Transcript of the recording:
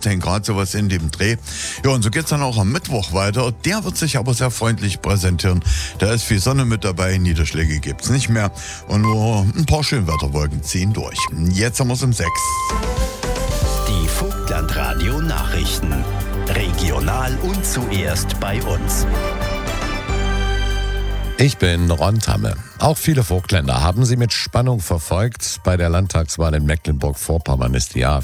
17 Grad, sowas in dem Dreh. Ja, und so geht's dann auch am Mittwoch weiter. Der wird sich aber sehr freundlich präsentieren. Da ist viel Sonne mit dabei, Niederschläge gibt's nicht mehr. Und nur ein paar Schönwetterwolken ziehen durch. Jetzt haben wir es um 6. Die Vogtlandradio Nachrichten. Regional und zuerst bei uns. Ich bin Ron Tamme. Auch viele Vogtländer haben sie mit Spannung verfolgt. Bei der Landtagswahl in Mecklenburg-Vorpommern ist die AfD